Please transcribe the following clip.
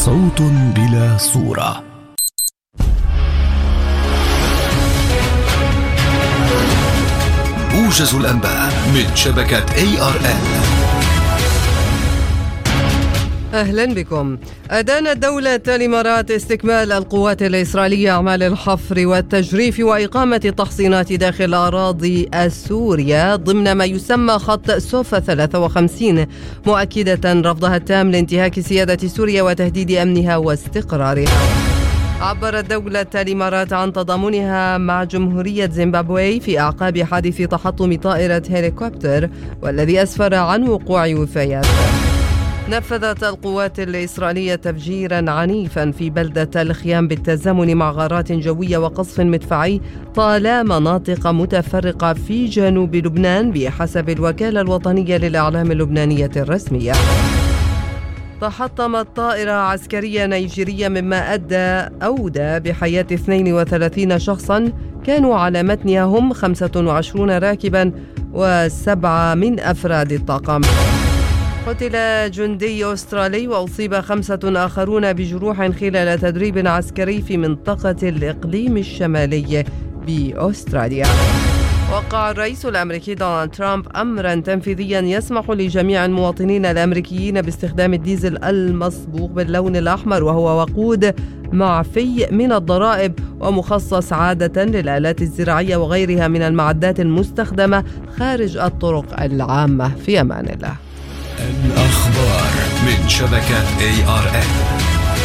صوت بلا صورة. موجز الأنباء من شبكة ARN. أهلا بكم. أدانت دولة الإمارات استكمال القوات الإسرائيلية أعمال الحفر والتجريف وإقامة التحصينات داخل أراضي سوريا ضمن ما يسمى خط سوفا 53، مؤكدة رفضها التام لانتهاك سيادة سوريا وتهديد أمنها واستقرارها. عبرت دولة الإمارات عن تضامنها مع جمهورية زيمبابوي في أعقاب حادث تحطم طائرة هليكوبتر والذي أسفر عن وقوع وفيات. نفذت القوات الإسرائيلية تفجيرا عنيفا في بلدة الخيام بالتزامن مع غارات جوية وقصف مدفعي طال مناطق متفرقة في جنوب لبنان بحسب الوكالة الوطنية للإعلام اللبنانية الرسمية. تحطمت طائرة عسكرية نيجيرية مما أودى بحياة 32 شخصا كانوا على متنها هم 25 راكبا و7 من أفراد الطاقم. قتل جندي أسترالي وأصيب 5 آخرون بجروح خلال تدريب عسكري في منطقة الإقليم الشمالي بأستراليا. وقع الرئيس الأمريكي دونالد ترامب أمرا تنفيذيا يسمح لجميع المواطنين الأمريكيين باستخدام الديزل المصبوغ باللون الأحمر، وهو وقود معفي من الضرائب ومخصص عادة للآلات الزراعية وغيرها من المعدات المستخدمة خارج الطرق العامة. في أمان الله. الأخبار من شبكة ARN.